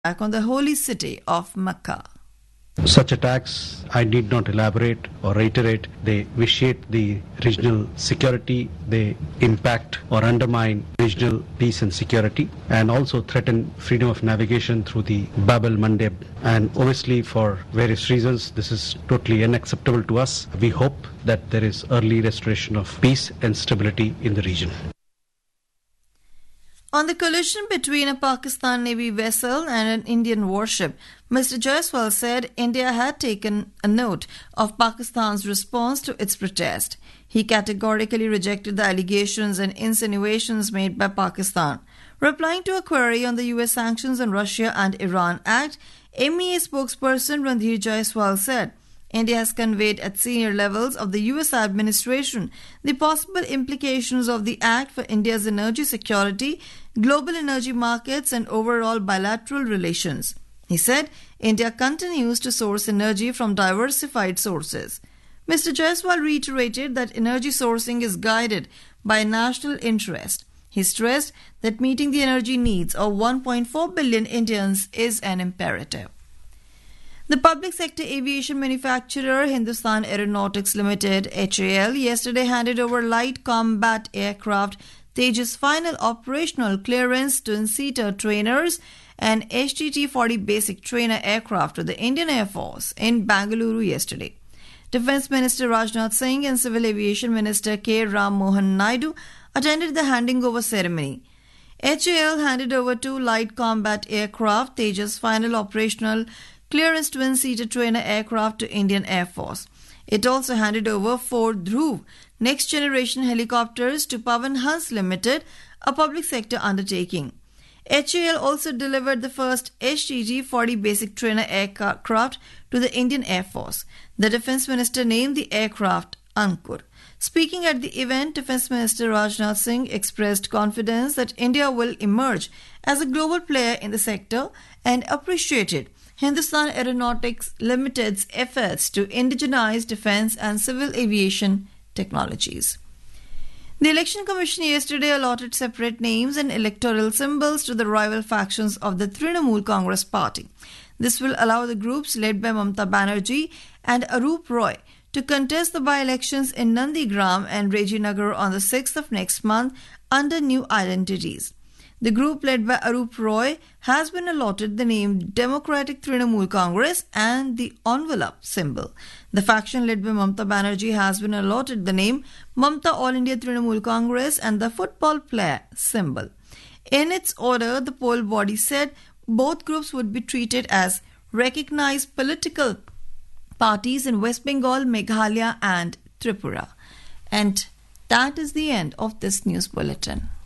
attack on the holy city of Mecca. Such attacks, I need not elaborate or reiterate, they vitiate the regional security, they impact or undermine regional peace and security, and also threaten freedom of navigation through the Bab el-Mandeb. And obviously, for various reasons, this is totally unacceptable to us. We hope that there is early restoration of peace and stability in the region. On the collision between a Pakistan Navy vessel and an Indian warship, Mr. Jaiswal said India had taken a note of Pakistan's response to its protest. He categorically rejected the allegations and insinuations made by Pakistan. Replying to a query on the US sanctions on Russia and Iran Act, MEA spokesperson Randhir Jaiswal said, India has conveyed at senior levels of the US administration the possible implications of the Act for India's energy security, global energy markets, and overall bilateral relations. He said India continues to source energy from diversified sources. Mr. Jaiswal reiterated that energy sourcing is guided by national interest. He stressed that meeting the energy needs of 1.4 billion Indians is an imperative. The public sector aviation manufacturer Hindustan Aeronautics Limited (HAL) yesterday handed over light combat aircraft Tejas final operational clearance twin-seater trainers and HTT-40 basic trainer aircraft to the Indian Air Force in Bangalore yesterday. Defence Minister Rajnath Singh and Civil Aviation Minister K. Ram Mohan Naidu attended the handing over ceremony. HAL handed over 2 light combat aircraft Tejas final operational clearance twin-seater trainer aircraft to Indian Air Force. It also handed over 4 Dhruv next-generation helicopters to Pavan Hans Limited, a public sector undertaking. HAL also delivered the first HTT-40 basic trainer aircraft to the Indian Air Force. The Defence Minister named the aircraft Ankur. Speaking at the event, Defence Minister Rajnath Singh expressed confidence that India will emerge as a global player in the sector and appreciated Hindustan Aeronautics Limited's efforts to indigenize defence and civil aviation technologies. The Election Commission yesterday allotted separate names and electoral symbols to the rival factions of the Trinamool Congress Party. This will allow the groups led by Mamata Banerjee and Arup Roy to contest the by-elections in Nandigram and Rajinagar on the 6th of next month under new identities. The group led by Arup Roy has been allotted the name Democratic Trinamool Congress and the envelope symbol. The faction led by Mamata Banerjee has been allotted the name Mamata All India Trinamool Congress and the football player symbol. In its order, the poll body said both groups would be treated as recognized political parties in West Bengal, Meghalaya and Tripura. And that is the end of this news bulletin.